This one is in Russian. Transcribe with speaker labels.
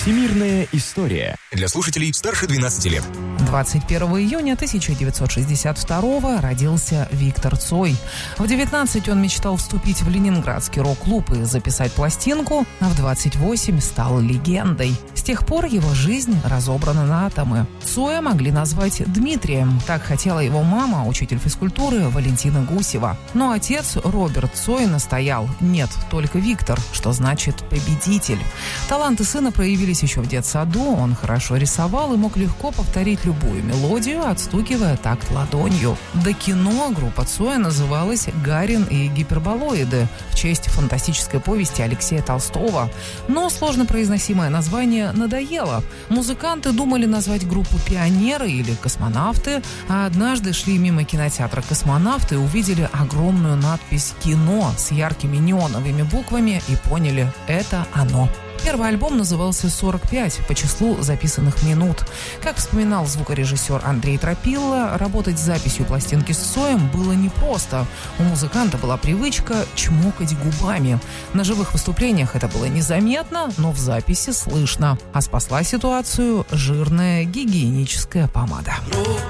Speaker 1: Всемирная история.
Speaker 2: Для слушателей старше 12 лет.
Speaker 3: 21 июня 1962 родился Виктор Цой. В 19 он мечтал вступить в ленинградский рок-клуб и записать пластинку, а в 28 стал легендой. С тех пор его жизнь разобрана на атомы. Цоя могли назвать Дмитрием. Так хотела его мама, учитель физкультуры Валентина Гусева. Но отец Роберт Цой настоял: нет, только Виктор, что значит победитель. Таланты сына проявились еще в детсаду. Он хорошо рисовал и мог легко повторить любую мелодию, отстукивая такт ладонью. До кино группа Цоя называлась «Гарин и гиперболоиды» в честь фантастической повести Алексея Толстого. Но сложно произносимое название надоело. Музыканты думали назвать группу «Пионеры» или «Космонавты», а однажды шли мимо кинотеатра «Космонавты» и увидели огромную надпись «Кино» с яркими неоновыми буквами и поняли – это оно. Первый альбом назывался «45» по числу записанных минут. Как вспоминал звукорежиссер Андрей Тропилла, работать с записью пластинки с Цоем было непросто. У музыканта была привычка чмокать губами. На живых выступлениях это было незаметно, но в записи слышно. А спасла ситуацию жирная гигиеническая помада.